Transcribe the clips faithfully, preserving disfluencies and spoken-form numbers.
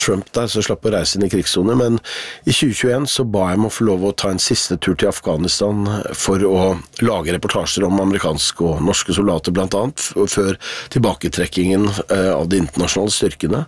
Trump der, så slapp å reise inn i krigssone, men i tjue tjueen så ba jeg meg å få lov å ta en siste tur til Afghanistan for å lage reportasjer om amerikanske og norske soldater blant annet, før tilbaketrekkingen av de internasjonale styrkene.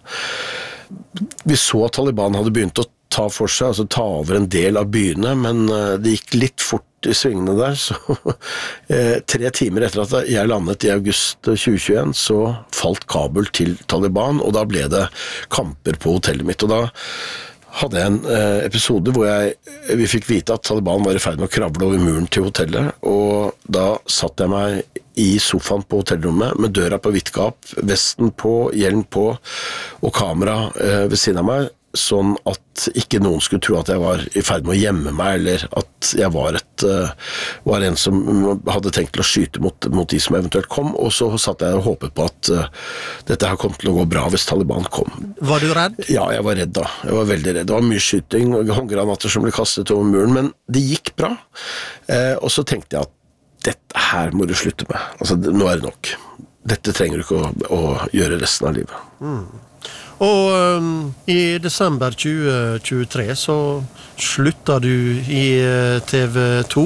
Vi så at Taliban hadde begynt å ta for seg, altså ta over en del av byene, men det gikk litt fort i svingene der, så eh, tre timer etter at jeg landet i august tjue tjueen, så falt Kabul til Taliban, og da ble det kamper på hotellet mitt, og da hadde jeg en eh, episode hvor jeg, vi fikk vite at Taliban var i ferd med å kravle over muren til hotellet, og da satt jeg meg i sofaen på hotellrommet med døra på vidt gap, vesten på, hjelm på og kamera eh, ved siden av meg, sånn at ikke noen skulle tro at jeg var i ferd med å gjemme meg, eller at jeg var, et, var en som hadde tenkt til å skyte mot, mot de som eventuelt kom, og så satt jeg og håpet på at uh, dette her kom til å gå bra hvis Taliban kom. Var du redd? Ja, jeg var redd da. Jeg var veldig redd. Det var mye skyting og håndgranater som ble kastet over muren, men det gikk bra. Eh, og så tenkte jeg at dette her må du slutte med. Altså, nå er det nok. Dette trenger du ikke å, å gjøre resten av livet. Mm. Og um, i desember tjue tjuetre så slutta du i T V to,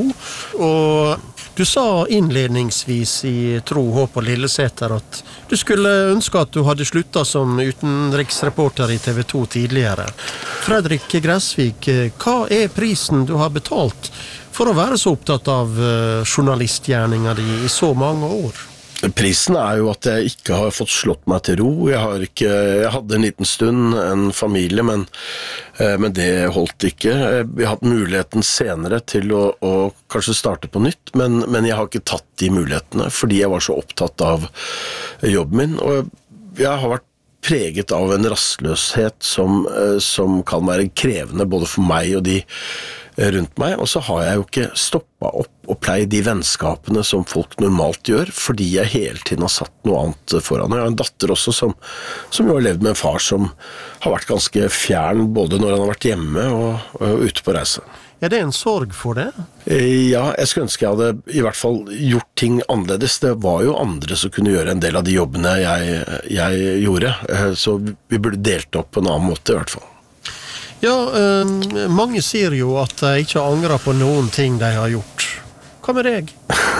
og du sa innledningsvis i Tro, håp og Lilleseter at du skulle ønske at du hadde slutta som utenriksreporter i T V to tidligere. Fredrik Gressvik, hva er prisen du har betalt for å være så opptatt av uh, journalistgjerninga di i så mange år? Prisen er jo at jeg ikke har fått slått meg til ro. Jeg, har ikke, jeg hadde en liten stund en familie, men, men det holdt ikke. Jeg har hatt muligheten senere til å, å kanskje starte på nytt, men, men jeg har ikke tatt de mulighetene, fordi jeg var så opptatt av jobben min. Og jeg har vært preget av en rastløshet som, som kan være krevende både for meg og de rundt meg, og så har jeg jo ikke stoppet opp og pleid de vennskapene som folk normalt gjør, fordi jeg hele tiden har satt noe annet foran. Jeg har en datter også som, som jo har levd med en far som har vært ganske fjern, både når han har vært hjemme og, og ute på reise. Er det en sorg for det? Ja, jeg skulle ønske jeg hadde i hvert fall gjort ting annerledes. Det var jo andre som kunne gjøre en del av de jobbene jeg, jeg gjorde, så vi burde delt opp på en annen måte i hvert fall. Ja, eh, mange sier jo at de ikke angrer på noen ting de har gjort. Hva med deg?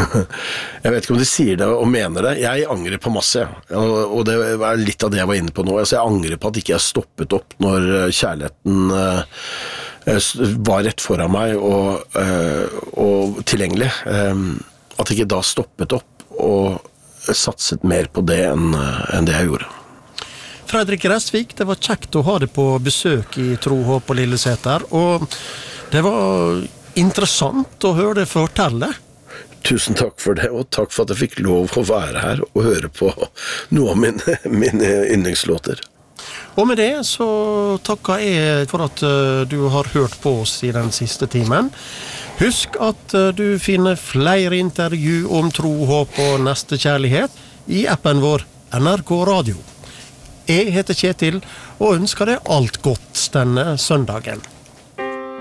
Jeg vet ikke om de sier det og mener det. Jeg angrer på masse, og, og det er litt av det jeg var inne på nå. Altså, jeg angrer på at ikke jeg stoppet opp når kjærligheten eh, var rett foran meg og, eh, og tilgjengelig. Eh, at jeg ikke da stoppet opp og satset mer på det enn, enn det jeg gjorde. Fredrik Gressvik, det var kjekt å ha deg på besøk i Tro, håp og Lilleseter, og det var interessant å høre deg fortelle. Tusen takk for det, og takk for at jeg fikk lov å være her og høre på noe av mine, mine yndlingslåter. Og med det så takker jeg for at du har hørt på oss i den siste timen. Husk at du finner flere intervju om tro, håp og nestekjærlighet i appen vår N R K Radio. Jeg heter Kjetil og ønsker deg alt godt denne søndagen.